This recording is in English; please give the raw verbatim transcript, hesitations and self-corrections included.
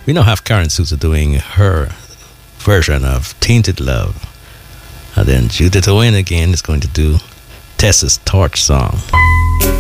We now have Karen Souza doing her version of Tainted Love. And then Judith Owen again is going to do Tessa's Torch song.